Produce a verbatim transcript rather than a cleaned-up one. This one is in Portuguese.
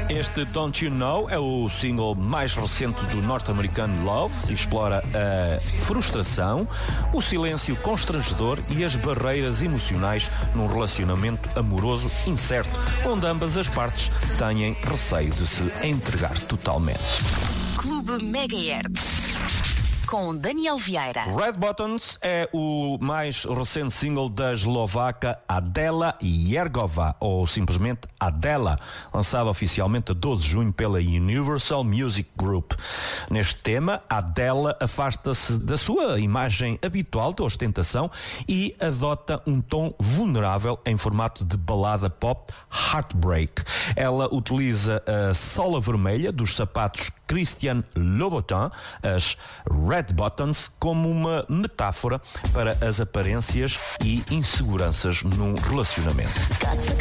Este Don't You Know é o single mais recente do norte-americano Love e explora a frustração, o silêncio constrangedor e as barreiras emocionais num relacionamento amoroso incerto, onde ambas as partes têm receio de se entregar totalmente. Clube Megahertz com Daniel Vieira. Red Buttons é o mais recente single da eslovaca Adela Jergová, ou simplesmente Adela, lançado oficialmente a doze de junho pela Universal Music Group. Neste tema, Adela afasta-se da sua imagem habitual de ostentação e adota um tom vulnerável em formato de balada pop heartbreak. Ela utiliza a sola vermelha dos sapatos Christian Louboutin, as Red Buttons, como uma metáfora para as aparências e inseguranças num relacionamento.